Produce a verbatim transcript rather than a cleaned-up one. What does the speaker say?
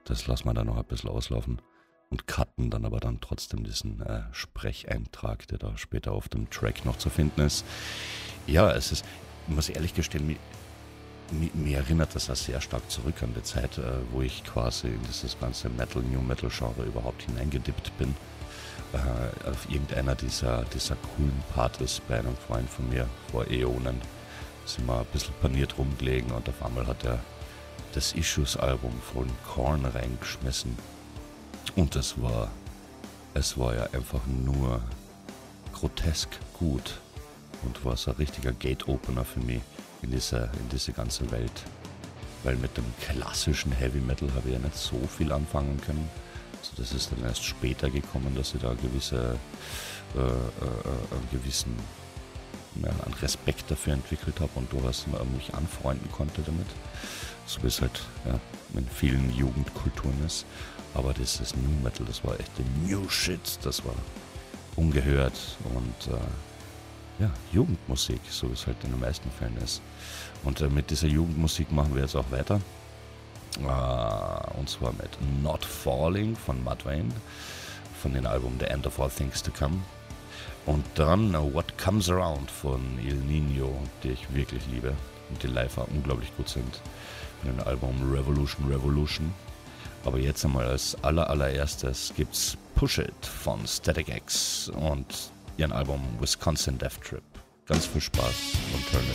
das lassen wir dann noch ein bisschen auslaufen und cutten dann aber dann trotzdem diesen äh, Sprecheintrag, der da später auf dem Track noch zu finden ist. Ja, es ist, ich muss ehrlich gestehen, mir, mir, mir erinnert das auch sehr stark zurück an die Zeit, äh, wo ich quasi in dieses ganze Metal, New Metal Genre überhaupt hineingedippt bin. Äh, auf irgendeiner dieser, dieser coolen Partys bei einem Freund von mir vor Äonen sind wir ein bisschen paniert rumgelegen und auf einmal hat er das Issues-Album von Korn reingeschmissen. Und es war, es war ja einfach nur grotesk gut und war so ein richtiger Gate-Opener für mich in diese, in diese ganze Welt. Weil mit dem klassischen Heavy Metal habe ich ja nicht so viel anfangen können. Also das ist dann erst später gekommen, dass ich da gewisse, äh, äh, einen gewissen ja, einen Respekt dafür entwickelt habe und durchaus mich anfreunden konnte damit. So wie es halt ja, in vielen Jugendkulturen ist. Aber dieses New Metal, das war echt the New Shit, das war ungehört und äh, ja, Jugendmusik, so wie es halt in den meisten Fällen ist. Und äh, mit dieser Jugendmusik machen wir jetzt auch weiter. Äh, und zwar mit Not Falling von Mudvayne, von dem Album The End of All Things to Come. Und dann uh, What Comes Around von Il Nino, die ich wirklich liebe und die live auch unglaublich gut sind. Von dem Album Revolution Revolution. Aber jetzt einmal als aller allererstes gibt's Push It von Static X und ihren Album Wisconsin Death Trip. Ganz viel Spaß und Turn It